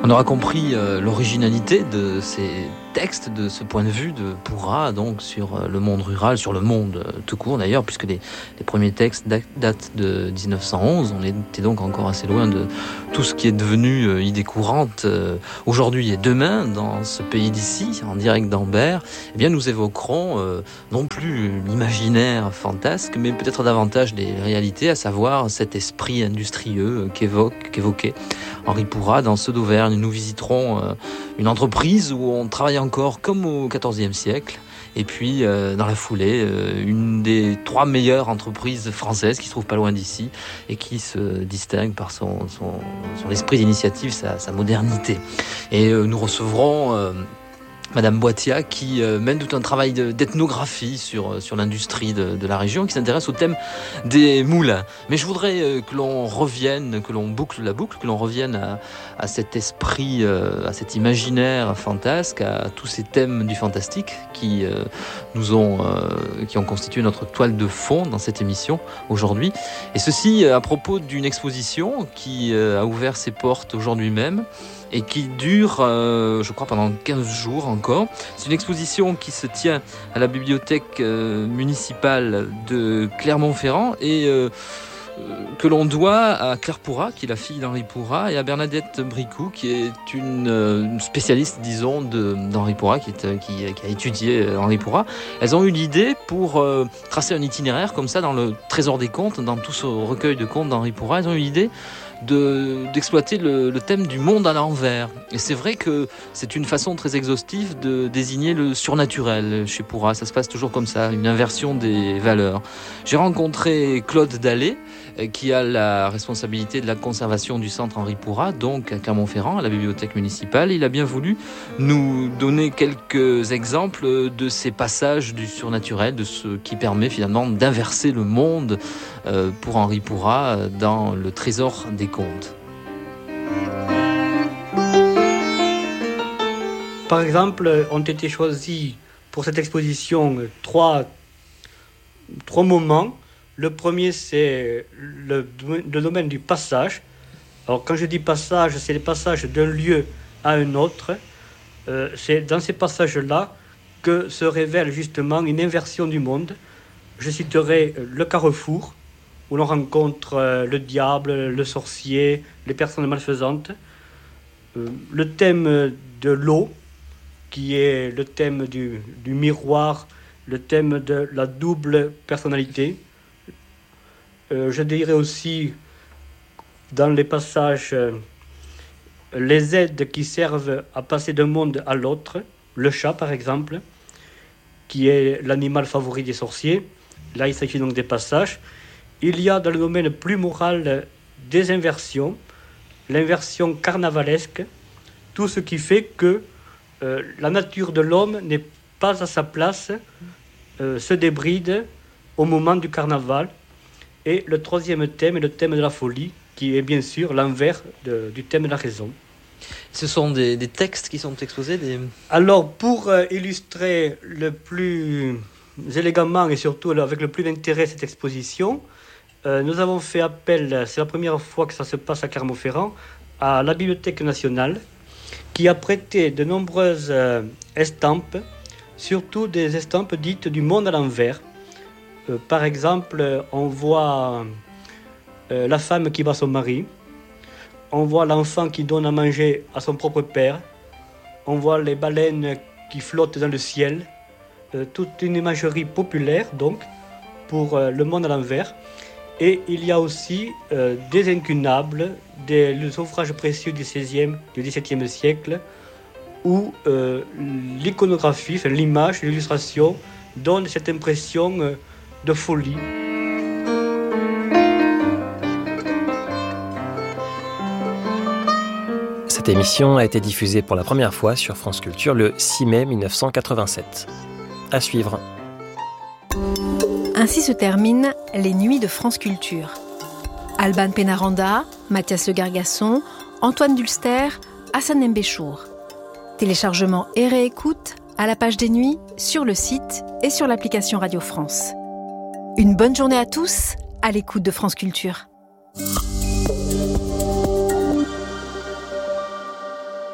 On aura compris l'originalité de ces textes, de ce point de vue de Pourra, donc sur le monde rural, sur le monde tout court d'ailleurs, puisque les premiers textes datent de 1911. On était donc encore assez loin de tout ce qui est devenu idée courante aujourd'hui et demain dans ce pays d'ici, en direct d'Ambert. Eh bien, nous évoquerons non plus l'imaginaire fantasque, mais peut-être davantage des réalités, à savoir cet esprit industrieux qu'évoquait Henri Pourra dans ceux d'Auvergne. Nous visiterons une entreprise où on travaille encore comme au XIVe siècle. Et puis, dans la foulée, une des 3 meilleures entreprises françaises qui se trouve pas loin d'ici et qui se distingue par son esprit d'initiative, sa modernité. Et nous recevrons Madame Boitia qui mène tout un travail d'ethnographie sur l'industrie de la région, qui s'intéresse au thème des moulins. Mais je voudrais que l'on revienne, que l'on boucle la boucle, que l'on revienne à cet esprit, à cet imaginaire fantasque, à tous ces thèmes du fantastique qui ont constitué notre toile de fond dans cette émission aujourd'hui. Et ceci à propos d'une exposition qui a ouvert ses portes aujourd'hui même, et qui dure, je crois, pendant 15 jours encore. C'est une exposition qui se tient à la bibliothèque municipale de Clermont-Ferrand et que l'on doit à Claire Pourra, qui est la fille d'Henri Pourra, et à Bernadette Bricou, qui est une spécialiste, disons, d'Henri Pourra, qui a étudié Henri Pourra. Elles ont eu l'idée pour tracer un itinéraire comme ça dans le Trésor des contes, dans tout ce recueil de contes d'Henri Pourra. Elles ont eu l'idée d'exploiter le thème du monde à l'envers. Et c'est vrai que c'est une façon très exhaustive de désigner le surnaturel chez Pourra. Ça se passe toujours comme ça, une inversion des valeurs. J'ai rencontré Claude Dallet, qui a la responsabilité de la conservation du centre Henri Pourra, donc à Clermont-Ferrand, à la bibliothèque municipale. Il a bien voulu nous donner quelques exemples de ces passages du surnaturel, de ce qui permet finalement d'inverser le monde pour Henri Pourra dans le Trésor des contes. Par exemple, ont été choisis pour cette exposition trois moments. Le premier, c'est le domaine du passage. Alors, quand je dis passage, c'est le passage d'un lieu à un autre. C'est dans ces passages-là que se révèle justement une inversion du monde. Je citerai le carrefour, où l'on rencontre le diable, le sorcier, les personnes malfaisantes. Le thème de l'eau, qui est le thème du miroir, le thème de la double personnalité. Je dirais aussi, dans les passages, les aides qui servent à passer d'un monde à l'autre. Le chat, par exemple, qui est l'animal favori des sorciers. Là, il s'agit donc des passages. Il y a dans le domaine plus moral des inversions, l'inversion carnavalesque, tout ce qui fait que la nature de l'homme n'est pas à sa place, se débride au moment du carnaval. Et le troisième thème est le thème de la folie, qui est bien sûr l'envers du thème de la raison. Ce sont des textes qui sont exposés Alors, pour illustrer le plus élégamment et surtout avec le plus d'intérêt cette exposition, nous avons fait appel, c'est la première fois que ça se passe à Clermont-Ferrand, à la Bibliothèque nationale, qui a prêté de nombreuses estampes, surtout des estampes dites du monde à l'envers. Par exemple, on voit la femme qui bat son mari, on voit l'enfant qui donne à manger à son propre père, on voit les baleines qui flottent dans le ciel, toute une imagerie populaire donc pour le monde à l'envers. Et il y a aussi des incunables, des ouvrages précieux du XVIe, du XVIIe siècle, où l'iconographie, enfin, l'image, l'illustration donne cette impression de folie. Cette émission a été diffusée pour la première fois sur France Culture le 6 mai 1987. À suivre. Ainsi se terminent les Nuits de France Culture. Alban Pénaranda, Mathias Le Gargasson, Antoine Dulster, Hassan Mbéchour. Téléchargement et réécoute à la page des Nuits, sur le site et sur l'application Radio France. Une bonne journée à tous, à l'écoute de France Culture.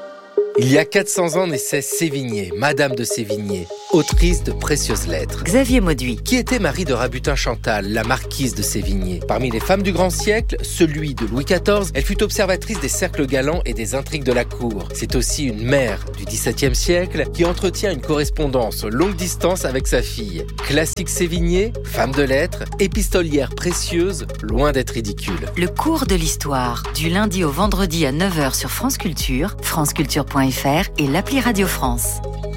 Il y a 400 ans naissait Sévigné, Madame de Sévigné, autrice de précieuses lettres. Xavier Mauduit. Qui était Marie de Rabutin-Chantal, la marquise de Sévigné. Parmi les femmes du grand siècle, celui de Louis XIV, elle fut observatrice des cercles galants et des intrigues de la cour. C'est aussi une mère du XVIIe siècle qui entretient une correspondance longue distance avec sa fille. Classique Sévigné, femme de lettres, épistolière précieuse, loin d'être ridicule. Le cours de l'histoire, du lundi au vendredi à 9h sur France Culture, franceculture.fr et l'appli Radio France.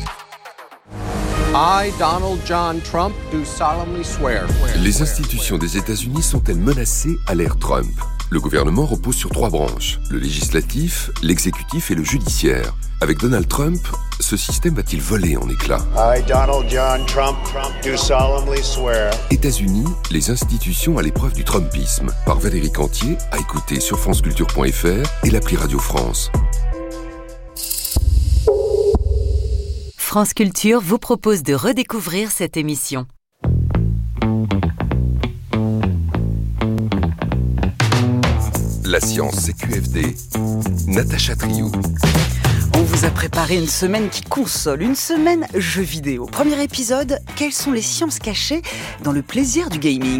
I, Donald John Trump, do solemnly swear. Les institutions des États-Unis sont-elles menacées à l'ère Trump ? Le gouvernement repose sur 3 branches, le législatif, l'exécutif et le judiciaire. Avec Donald Trump, ce système va-t-il voler en éclats ? I, Donald John Trump, do solemnly swear. États-Unis, les institutions à l'épreuve du Trumpisme. Par Valérie Cantier, à écouter sur franceculture.fr et l'appli Radio France. France Culture vous propose de redécouvrir cette émission. La science, c'est QFD. Natacha Triou. On vous a préparé une semaine qui console, une semaine jeux vidéo. Premier épisode, quelles sont les sciences cachées dans le plaisir du gaming ?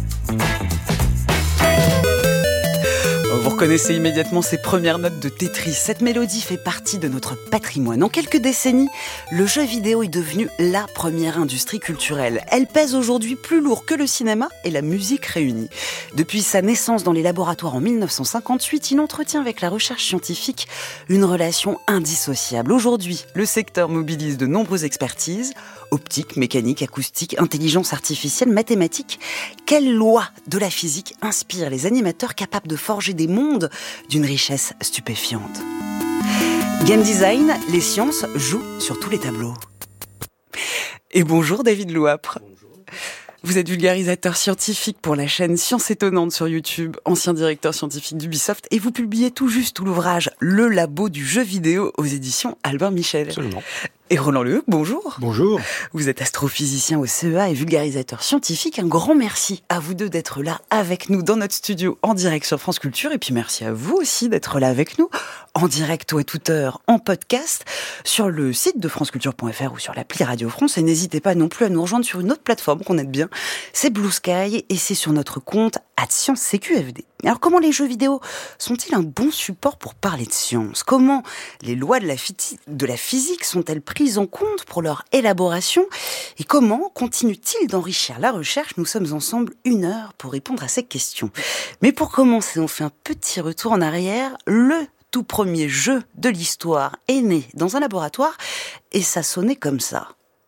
Vous reconnaissez immédiatement ces premières notes de Tetris. Cette mélodie fait partie de notre patrimoine. En quelques décennies, le jeu vidéo est devenu la première industrie culturelle. Elle pèse aujourd'hui plus lourd que le cinéma et la musique réunis. Depuis sa naissance dans les laboratoires en 1958, il entretient avec la recherche scientifique une relation indissociable. Aujourd'hui, le secteur mobilise de nombreuses expertises, optique, mécanique, acoustique, intelligence artificielle, mathématiques. Quelle loi de la physique inspire les animateurs capables de forger des mondes d'une richesse stupéfiante ? Game design, les sciences jouent sur tous les tableaux. Et bonjour David Louapre. Vous êtes vulgarisateur scientifique pour la chaîne Science Étonnante sur YouTube, ancien directeur scientifique d'Ubisoft, et vous publiez tout juste l'ouvrage Le Labo du jeu vidéo aux éditions Albin Michel. Absolument. Et Roland Leheucq, bonjour. Bonjour. Vous êtes astrophysicien au CEA et vulgarisateur scientifique. Un grand merci à vous deux d'être là avec nous dans notre studio en direct sur France Culture. Et puis merci à vous aussi d'être là avec nous en direct ou à toute heure en podcast sur le site de franceculture.fr ou sur l'appli Radio France. Et n'hésitez pas non plus à nous rejoindre sur une autre plateforme qu'on aide bien. C'est Blue Sky et c'est sur notre compte @ScienceCQFD. Alors comment les jeux vidéo sont-ils un bon support pour parler de science ? Comment les lois de la physique sont-elles prises en compte pour leur élaboration ? Et comment continuent-ils d'enrichir la recherche ? Nous sommes ensemble 1 heure pour répondre à ces questions. Mais pour commencer, on fait un petit retour en arrière. Le tout premier jeu de l'histoire est né dans un laboratoire et ça sonnait comme ça.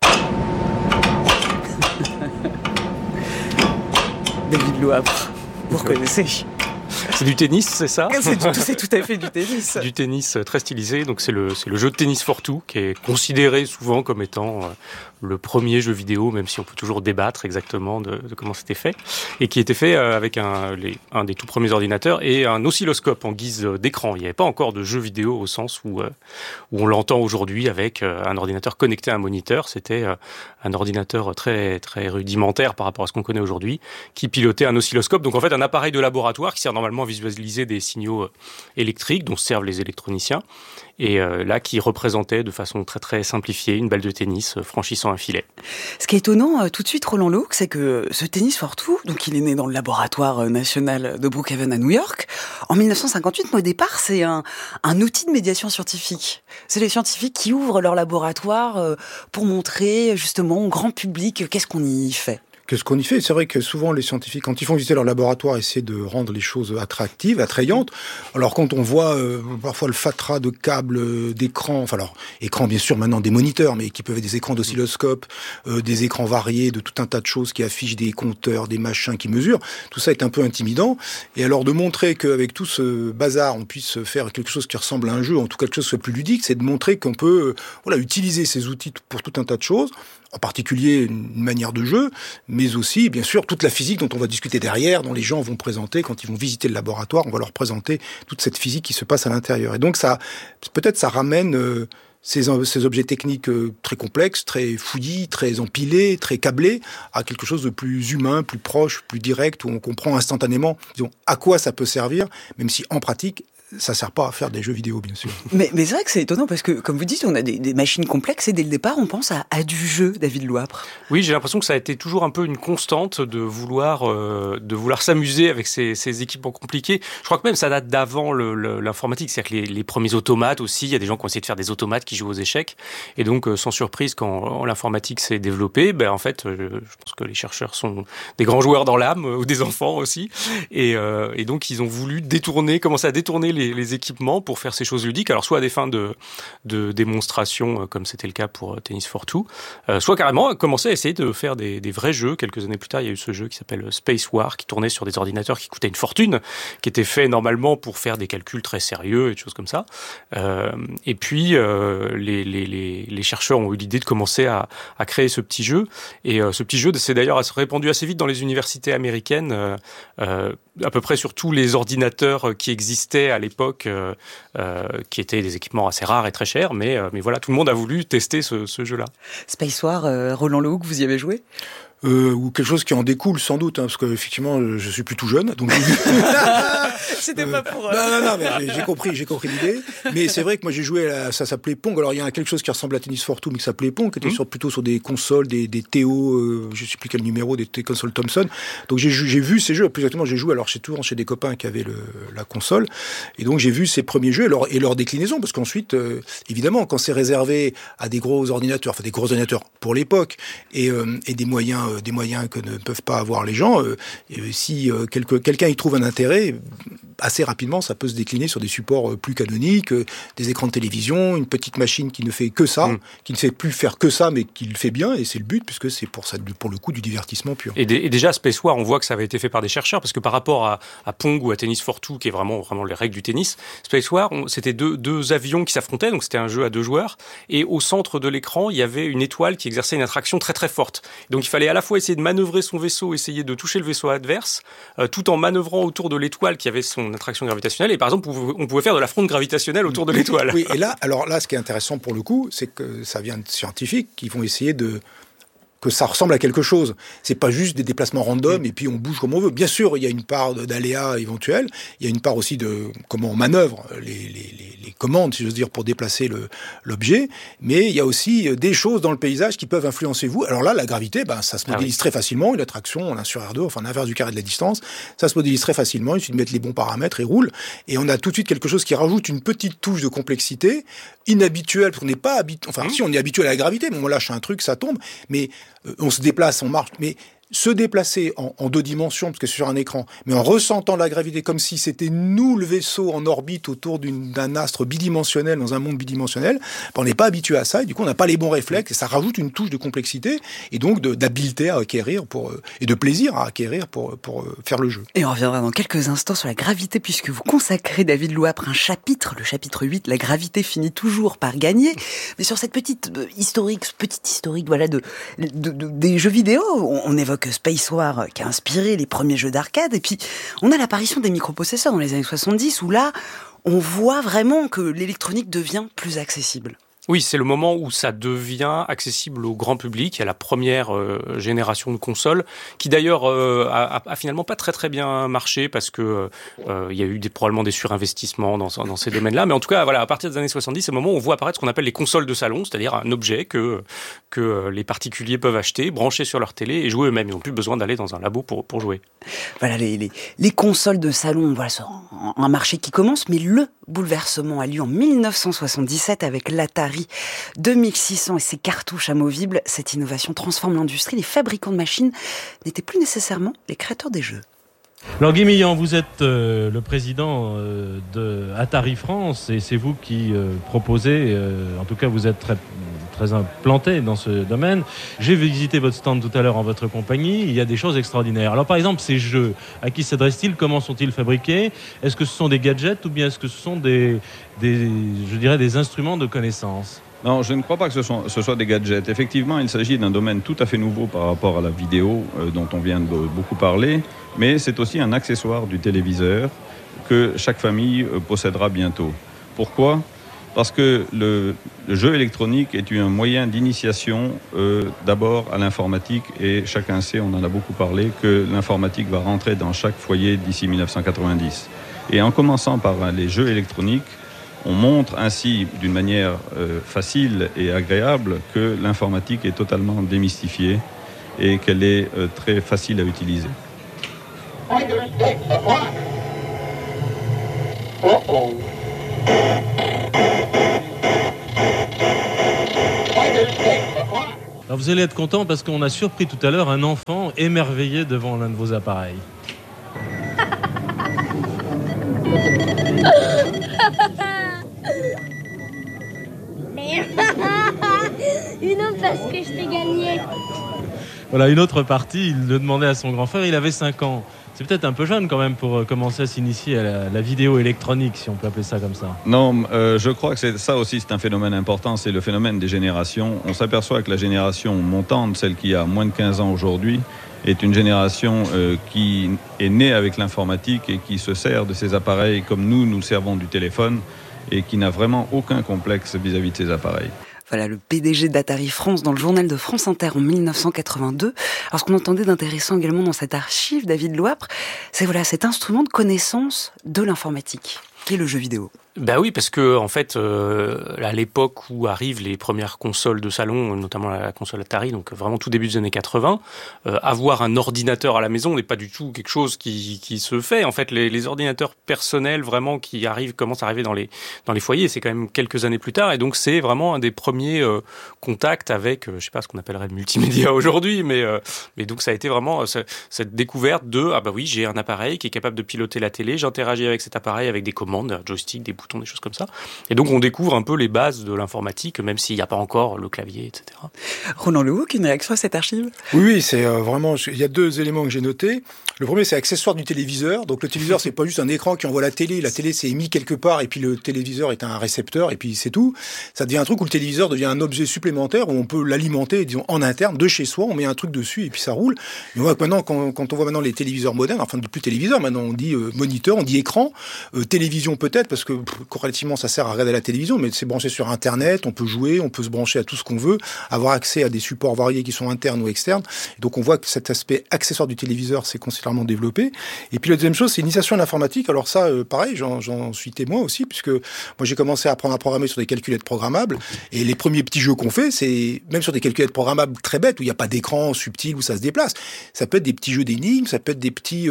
David Louapre, vous reconnaissez ? C'est du tennis, c'est ça ? C'est tout à fait du tennis. Du tennis très stylisé, donc c'est le jeu de tennis for two qui est considéré souvent comme étant le premier jeu vidéo, même si on peut toujours débattre exactement de comment c'était fait, et qui était fait avec un des tout premiers ordinateurs et un oscilloscope en guise d'écran. Il n'y avait pas encore de jeu vidéo au sens où on l'entend aujourd'hui avec un ordinateur connecté à un moniteur. C'était un ordinateur très, très rudimentaire par rapport à ce qu'on connaît aujourd'hui, qui pilotait un oscilloscope, donc en fait un appareil de laboratoire qui sert normalement à visualiser des signaux électriques dont servent les électroniciens, et là qui représentait de façon très très simplifiée une balle de tennis franchissant un filet. Ce qui est étonnant tout de suite, Roland Leheucq, c'est que ce tennis for two, donc il est né dans le laboratoire national de Brookhaven à New York en 1958, mais au départ c'est un outil de médiation scientifique. C'est les scientifiques qui ouvrent leur laboratoire pour montrer justement au grand public qu'est-ce qu'on y fait. Qu'est-ce qu'on y fait ? C'est vrai que souvent les scientifiques, quand ils font visiter leur laboratoire, essaient de rendre les choses attractives, attrayantes. Alors quand on voit parfois le fatras de câbles, d'écrans, enfin alors écrans bien sûr maintenant des moniteurs, mais qui peuvent être des écrans d'oscilloscope, des écrans variés, de tout un tas de choses qui affichent des compteurs, des machins qui mesurent, tout ça est un peu intimidant. Et alors de montrer qu'avec tout ce bazar, on puisse faire quelque chose qui ressemble à un jeu, en tout cas quelque chose qui soit plus ludique, c'est de montrer qu'on peut utiliser ces outils pour tout un tas de choses. En particulier une manière de jeu, mais aussi, bien sûr, toute la physique dont on va discuter derrière, dont les gens vont présenter, quand ils vont visiter le laboratoire, on va leur présenter toute cette physique qui se passe à l'intérieur. Et donc, ça ramène ces objets techniques très complexes, très fouillis, très empilés, très câblés, à quelque chose de plus humain, plus proche, plus direct, où on comprend instantanément, disons, à quoi ça peut servir, même si, en pratique, ça sert pas à faire des jeux vidéo, bien sûr. Mais c'est vrai que c'est étonnant parce que, comme vous dites, on a des machines complexes et dès le départ, on pense à du jeu, David Louapre. Oui, j'ai l'impression que ça a été toujours un peu une constante de vouloir s'amuser avec ces équipements compliqués. Je crois que même ça date d'avant l'informatique, c'est-à-dire que les premiers automates aussi, il y a des gens qui ont essayé de faire des automates qui jouent aux échecs. Et donc, sans surprise, quand l'informatique s'est développée, en fait, je pense que les chercheurs sont des grands joueurs dans l'âme, ou des enfants aussi. Et donc, ils ont voulu commencer à détourner les équipements pour faire ces choses ludiques. Alors, soit à des fins de démonstration, comme c'était le cas pour Tennis for Two, soit carrément commencer à essayer de faire des vrais jeux. Quelques années plus tard, il y a eu ce jeu qui s'appelle Space War, qui tournait sur des ordinateurs qui coûtaient une fortune, qui était fait normalement pour faire des calculs très sérieux et des choses comme ça. Et puis, les chercheurs ont eu l'idée de commencer à créer ce petit jeu. Et ce petit jeu s'est d'ailleurs répandu assez vite dans les universités américaines, à peu près sur tous les ordinateurs qui existaient à l'époque, qui étaient des équipements assez rares et très chers, mais voilà, tout le monde a voulu tester ce jeu-là. Space War, Roland Lehoucq, vous y avez joué ? Ou quelque chose qui en découle sans doute, parce que effectivement je suis plus tout jeune, donc c'était pas pour non, mais j'ai compris l'idée. Mais c'est vrai que moi j'ai joué ça s'appelait Pong. Alors il y a quelque chose qui ressemble à Tennis for Two, mais qui s'appelait Pong, qui était plutôt sur des consoles, des TO, je sais plus quel numéro, des consoles Thomson. Donc j'ai vu ces jeux. Plus exactement, j'ai joué alors chez des copains qui avaient la console, et donc j'ai vu ces premiers jeux et leur déclinaison, parce qu'ensuite évidemment quand c'est réservé à des gros ordinateurs, pour l'époque, et des moyens que ne peuvent pas avoir les gens, si quelqu'un y trouve un intérêt, assez rapidement ça peut se décliner sur des supports plus canoniques, des écrans de télévision, une petite machine qui ne fait que ça, qui ne fait plus faire que ça, mais qui le fait bien, et c'est le but, puisque c'est pour le coup du divertissement pur. Et déjà Space War, on voit que ça avait été fait par des chercheurs, parce que par rapport à Pong ou à Tennis for Two, qui est vraiment les règles du tennis, Space War, c'était deux avions qui s'affrontaient, donc c'était un jeu à 2 joueurs, et au centre de l'écran, il y avait une étoile qui exerçait une attraction très très forte. Donc il fallait à la fois essayer de manœuvrer son vaisseau, essayer de toucher le vaisseau adverse, tout en manœuvrant autour de l'étoile qui avait son attraction gravitationnelle. Et par exemple, on pouvait faire de la fronde gravitationnelle autour de l'étoile. Oui, et là, ce qui est intéressant pour le coup, c'est que ça vient de scientifiques qui vont essayer que ça ressemble à quelque chose. C'est pas juste des déplacements random et puis on bouge comme on veut. Bien sûr, il y a une part d'aléas éventuels, il y a une part aussi de comment on manœuvre les commandes, si j'ose dire, pour déplacer l'objet, mais il y a aussi des choses dans le paysage qui peuvent influencer vous. Alors là, la gravité, ça se modélise très facilement, une attraction en 1 sur R2, enfin l'inverse du carré de la distance, ça se modélise très facilement, il suffit de mettre les bons paramètres et roule, et on a tout de suite quelque chose qui rajoute une petite touche de complexité, inhabituelle, parce qu'on n'est pas habitué, si on est habitué à la gravité, mais on lâche un truc, ça tombe, mais on se déplace, on marche, mais se déplacer en 2 dimensions, parce que c'est sur un écran, mais en ressentant la gravité comme si c'était nous le vaisseau en orbite autour d'un astre bidimensionnel, dans un monde bidimensionnel, on n'est pas habitué à ça, et du coup on n'a pas les bons réflexes, et ça rajoute une touche de complexité, et donc d'habileté à acquérir, et de plaisir à acquérir pour faire le jeu. Et on reviendra dans quelques instants sur la gravité, puisque vous consacrez, David Louapre, un chapitre, le chapitre 8, la gravité finit toujours par gagner, mais sur cette petite historique, voilà, des jeux vidéo, on évoque Space War qui a inspiré les premiers jeux d'arcade, et puis on a l'apparition des microprocesseurs dans les années 70 où là on voit vraiment que l'électronique devient plus accessible. Oui, c'est le moment où ça devient accessible au grand public. Il y a la première génération de consoles qui d'ailleurs a finalement pas très très bien marché parce que il y a eu probablement des surinvestissements dans ces domaines-là. Mais en tout cas, voilà, à partir des années 70, c'est le moment où on voit apparaître ce qu'on appelle les consoles de salon, c'est-à-dire un objet que les particuliers peuvent acheter, brancher sur leur télé et jouer eux-mêmes. Ils n'ont plus besoin d'aller dans un labo pour jouer. Voilà, les consoles de salon, voilà, c'est un marché qui commence, mais le bouleversement a lieu en 1977 avec l'Atari 2600 et ses cartouches amovibles. Cette innovation transforme l'industrie. Les fabricants de machines n'étaient plus nécessairement les créateurs des jeux. Alors Guy Millan, vous êtes le président de Atari France et c'est vous qui proposez, en tout cas vous êtes très implanté dans ce domaine. J'ai visité votre stand tout à l'heure en votre compagnie, il y a des choses extraordinaires. Alors par exemple, ces jeux, à qui s'adressent-ils? Comment sont-ils fabriqués? Est-ce que ce sont des gadgets ou bien est-ce que ce sont des instruments de connaissance? Non, je ne crois pas que ce soit des gadgets. Effectivement, il s'agit d'un domaine tout à fait nouveau par rapport à la vidéo dont on vient de beaucoup parler, mais c'est aussi un accessoire du téléviseur que chaque famille possédera bientôt. Pourquoi ? Parce que le jeu électronique est un moyen d'initiation d'abord à l'informatique et chacun sait, on en a beaucoup parlé, que l'informatique va rentrer dans chaque foyer d'ici 1990. Et en commençant par les jeux électroniques, on montre ainsi d'une manière facile et agréable que l'informatique est totalement démystifiée et qu'elle est très facile à utiliser. Alors vous allez être content parce qu'on a surpris tout à l'heure un enfant émerveillé devant l'un de vos appareils. Une autre parce que je t'ai gagné. Voilà, une autre partie, il le demandait à son grand frère, il avait 5 ans. C'est peut-être un peu jeune quand même pour commencer à s'initier à la vidéo électronique, si on peut appeler ça comme ça. Non, je crois que ça aussi c'est un phénomène important, c'est le phénomène des générations. On s'aperçoit que la génération montante, celle qui a moins de 15 ans aujourd'hui, est une génération qui est née avec l'informatique et qui se sert de ces appareils comme nous servons du téléphone et qui n'a vraiment aucun complexe vis-à-vis de ces appareils. Voilà le PDG d'Atari France dans le journal de France Inter en 1982. Alors ce qu'on entendait d'intéressant également dans cette archive, David Loapre, c'est cet instrument de connaissance de l'informatique, qui est le jeu vidéo. Ben oui, parce que en fait, à l'époque où arrivent les premières consoles de salon, notamment la console Atari, donc vraiment tout début des années 80, avoir un ordinateur à la maison n'est pas du tout quelque chose qui se fait. En fait, les ordinateurs personnels vraiment qui commencent à arriver dans les foyers, c'est quand même quelques années plus tard, et donc c'est vraiment un des premiers contacts avec, je sais pas ce qu'on appellerait le multimédia aujourd'hui, mais donc ça a été vraiment cette découverte de oui, j'ai un appareil qui est capable de piloter la télé, j'interagis avec cet appareil avec des commandes, un joystick, des boutons, des choses comme ça. Et donc on découvre un peu les bases de l'informatique, même s'il n'y a pas encore le clavier, etc. Roland Lehoucq, une réaction à cette archive ? Oui, c'est vraiment... Il y a 2 éléments que j'ai notés. Le premier, c'est accessoire du téléviseur. Donc le téléviseur, c'est pas juste un écran qui envoie la télé. La télé, c'est émis quelque part, et puis le téléviseur est un récepteur, et puis c'est tout. Ça devient un truc où le téléviseur devient un objet supplémentaire, où on peut l'alimenter, disons, en interne, de chez soi. On met un truc dessus, et puis ça roule. Mais on voit que maintenant, quand on voit maintenant les téléviseurs modernes, enfin, plus téléviseur, maintenant on dit moniteur, on dit écran, télévision peut-être, parce que relativement ça sert à regarder la télévision, mais c'est branché sur Internet, on peut jouer, on peut se brancher à tout ce qu'on veut, avoir accès à des supports variés qui sont internes ou externes. Et donc on voit que cet aspect accessoire du téléviseur s'est considérablement développé. Et puis la deuxième chose, c'est l'initiation à l'informatique. Alors ça, pareil, j'en suis témoin aussi, puisque moi j'ai commencé à apprendre à programmer sur des calculettes programmables, et les premiers petits jeux qu'on fait, c'est même sur des calculettes programmables très bêtes, où il n'y a pas d'écran subtil, où ça se déplace. Ça peut être des petits jeux d'énigmes, ça peut être des petits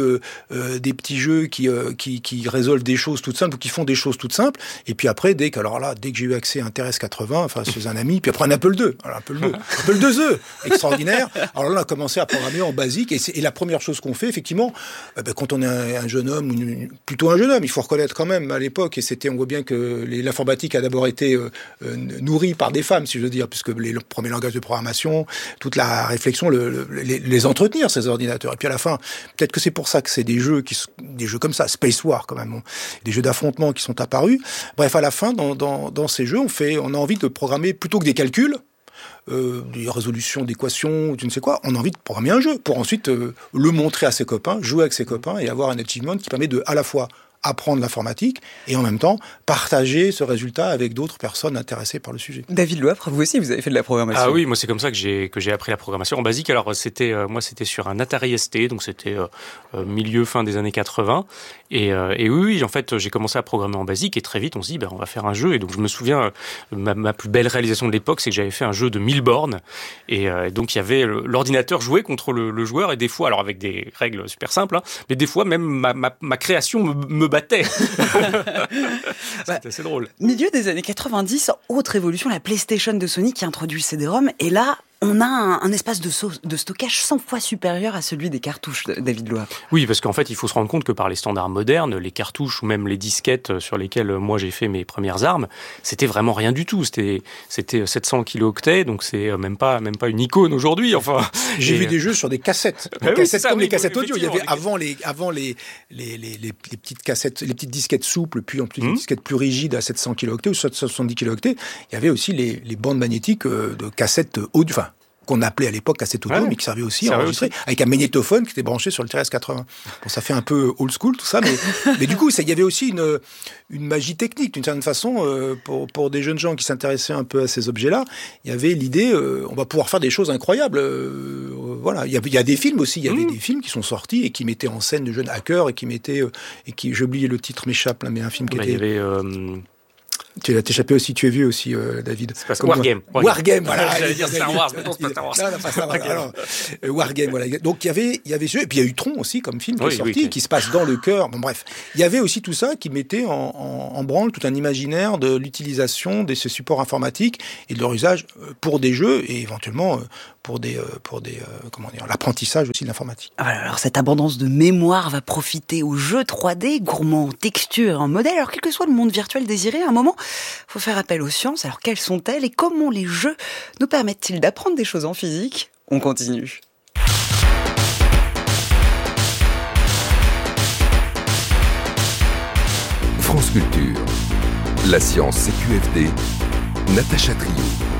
jeux qui résolvent des choses toutes simples, ou qui font des choses toutes simples. Et puis après, dès que j'ai eu accès à un TRS-80, enfin chez un ami, puis après un Apple II, Apple IIe, extraordinaire. Alors là, on a commencé à programmer en basique, et la première chose qu'on fait, effectivement, quand on est un jeune homme, plutôt un jeune homme, il faut reconnaître quand même à l'époque, et on voit bien que l'informatique a d'abord été nourrie par des femmes, si je veux dire, puisque les premiers langages de programmation, toute la réflexion, les entretenir, ces ordinateurs. Et puis à la fin, peut-être que c'est pour ça que c'est des jeux comme ça, Space War quand même, des jeux d'affrontement qui sont apparus. Bref, à la fin, dans ces jeux, on a envie de programmer plutôt que des calculs, des résolutions d'équations, tu ne sais quoi, on a envie de programmer un jeu pour ensuite le montrer à ses copains, jouer avec ses copains et avoir un achievement qui permet de à la fois apprendre l'informatique et en même temps partager ce résultat avec d'autres personnes intéressées par le sujet. David Loapre, vous aussi, vous avez fait de la programmation. Ah oui, moi c'est comme ça que j'ai appris la programmation en basique. Alors c'était sur un Atari ST, donc c'était fin des années 80. Et oui, en fait, j'ai commencé à programmer en basique et très vite on se dit on va faire un jeu. Et donc je me souviens, ma plus belle réalisation de l'époque, c'est que j'avais fait un jeu de 1000 bornes et donc il y avait l'ordinateur jouait contre le joueur, et des fois, alors avec des règles super simples, mais des fois même ma création me battait. C'était assez drôle. Milieu des années 90, autre évolution, la PlayStation de Sony qui introduit le CD-ROM, et là on a un espace de stockage 100 fois supérieur à celui des cartouches, David Loapre. Oui, parce qu'en fait, il faut se rendre compte que par les standards modernes, les cartouches ou même les disquettes sur lesquelles moi j'ai fait mes premières armes, c'était vraiment rien du tout. C'était 700 kilooctets, donc c'est même pas une icône aujourd'hui. Enfin, j'ai vu des jeux sur des cassettes, les cassettes audio. Il y avait avant les petites cassettes, les petites disquettes souples, puis en plus les disquettes plus rigides à 700 kilooctets ou 770 kilooctets. Il y avait aussi les bandes magnétiques de cassettes audio, qu'on appelait à l'époque cassette audio, mais qui servait aussi à enregistrer, avec un magnétophone qui était branché sur le TRS-80. Bon, ça fait un peu old school tout ça, mais du coup, il y avait aussi une magie technique, d'une certaine façon, pour des jeunes gens qui s'intéressaient un peu à ces objets-là. Il y avait l'idée, on va pouvoir faire des choses incroyables voilà, il y a des films aussi. Il y avait des films qui sont sortis et qui mettaient en scène de jeunes hackers et qui j'ai oublié le titre, m'échappe là, mais un film qui était. Il y avait. Tu as échappé aussi, tu es vieux aussi, David. C'est parce que Wargame. Wargame, voilà. J'allais dire Star Wars, mais non, c'est pas Star Wars. Non, pas Star Wars. Alors, Wargame, voilà. Donc, il y avait ce, et puis il y a eu Tron aussi, comme film qui est sorti, qui se passe dans le cœur. Bon, bref. Il y avait aussi tout ça qui mettait en branle tout un imaginaire de l'utilisation de ces supports informatiques et de leur usage pour des jeux et éventuellement pour l'apprentissage aussi de l'informatique. Alors, cette abondance de mémoire va profiter aux jeux 3D, gourmands en texture, en modèle. Alors, quel que soit le monde virtuel désiré, à un moment, faut faire appel aux sciences. Alors, quelles sont-elles et comment les jeux nous permettent-ils d'apprendre des choses en physique ? On continue. France Culture. La science CQFD. Natacha Trio.